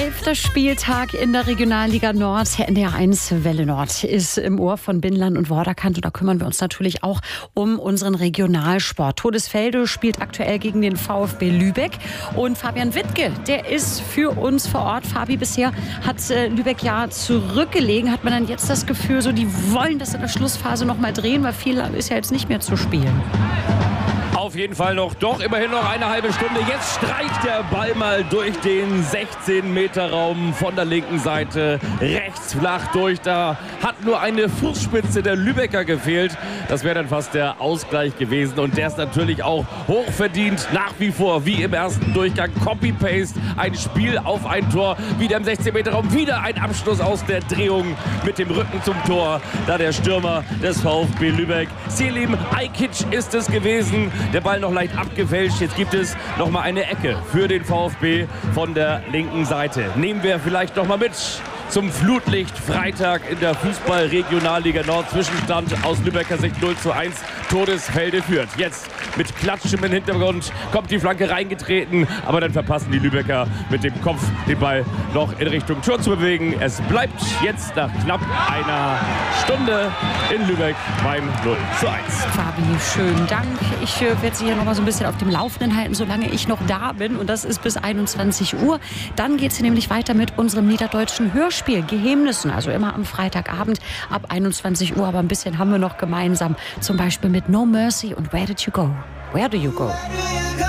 11. Spieltag in der Regionalliga Nord. NDR 1 Welle Nord ist im Ohr von Binland und Vorderkant. Und da kümmern wir uns natürlich auch um unseren Regionalsport. Todesfelde spielt aktuell gegen den VfB Lübeck. Und Fabian Wittke, der ist für uns vor Ort. Fabi, bisher hat Lübeck ja zurückgelegen. Hat man dann jetzt das Gefühl, so die wollen das in der Schlussphase noch mal drehen, weil viel ist ja jetzt nicht mehr zu spielen. Auf jeden Fall noch, doch immerhin noch eine halbe Stunde. Jetzt streicht der Ball mal durch den 16-Meter-Raum von der linken Seite. Rechts flach durch, da hat nur eine Fußspitze der Lübecker gefehlt. Das wäre dann fast der Ausgleich gewesen. Und der ist natürlich auch hochverdient. Nach wie vor, wie im ersten Durchgang, Copy-Paste. Ein Spiel auf ein Tor, wieder im 16-Meter-Raum. Wieder ein Abschluss aus der Drehung mit dem Rücken zum Tor. Da der Stürmer des VfB Lübeck, Selim Ajkic, ist es gewesen. Der Ball noch leicht abgefälscht. Jetzt gibt es noch mal eine Ecke für den VfB von der linken Seite. Nehmen wir vielleicht noch mal mit zum Flutlicht Freitag in der Fußball-Regionalliga Nord. Zwischenstand aus Lübecker Sicht 0:1. Todesfelde führt. Jetzt mit Klatschen im Hintergrund kommt die Flanke reingetreten. Aber dann verpassen die Lübecker mit dem Kopf den Ball noch in Richtung Tor zu bewegen. Es bleibt jetzt nach knapp einer Stunde in Lübeck beim 0:1. Fabi, schönen Dank. Ich werde Sie hier noch mal so ein bisschen auf dem Laufenden halten, solange ich noch da bin. Und das ist bis 21 Uhr. Dann geht es nämlich weiter mit unserem niederdeutschen Hörspiel Geheimnissen. Also immer am Freitagabend ab 21 Uhr. Aber ein bisschen haben wir noch gemeinsam. Zum Beispiel mit No Mercy und Where Did You Go? Where Do You Go?